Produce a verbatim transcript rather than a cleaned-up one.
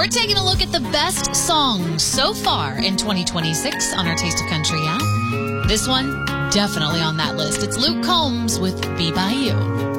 We're taking a look at the best songs so far in twenty twenty-six on our Taste of Country app. This one, definitely on that list. It's Luke Combs with Be By You.